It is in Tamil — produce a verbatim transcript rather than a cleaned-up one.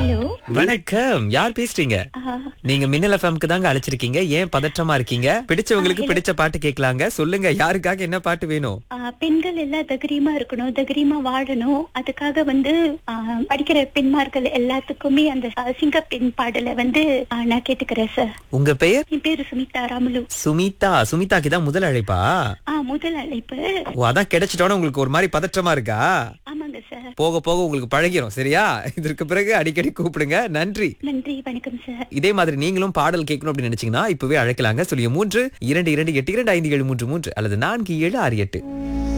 ஹலோ. வணக்கம். யார் பேசுறீங்க? நீங்க மின்னல் எஃப்எம்க்கு தாங்க அழைச்சிருக்கீங்க. ஏன் பதற்றமா இருக்கீங்க? பிடிச்சவங்களுக்கு பிடிச்ச பாட்டு கேட்கலாங்க. சொல்லுங்க, யாருக்காக என்ன பாட்டு வேணும்? ஆ, பெண்கள் எல்லாம் தகிரியமா இருக்கணும், தகிரியமா வாழணும். அதுக்காக வந்து ஆ, படிக்கிற பெண்மார்கள் எல்லாத்துக்குமே அந்த சிங்க பெண் பாடலை வந்து ஆ, நான் கேட்டுக்கிறேன் சார். உங்க பெயர்? என் பேரு சுமிதா ராமுலு. சுமிதா. சுமிதாக்கு தான் முதல் அழைப்பா? ஆ, முதல் அழைப்பு. ஓ, அதான் கிடைச்சிட்டோன்னு உங்களுக்கு ஒரு மாதிரி பதற்றமா இருக்கா? ஆமாங்க சார். போக போக உங்களுக்கு பழகிரும். சரியா? இதற்கு பிறகு அடிக்கடி கூப்பிடுங்க. நன்றி. நன்றி, வணக்கம் சார். இதே மாதிரி நீங்களும் பாடல் கேட்கணும் அப்படின்னு நினைச்சீங்கன்னா இப்பவே அழைக்கலாங்க. சொல்லிய மூன்று இரண்டு இரண்டு எட்டு இரண்டு ஐந்து ஏழு மூன்று மூன்று அல்லது நான்கு ஏழு ஆறு எட்டு.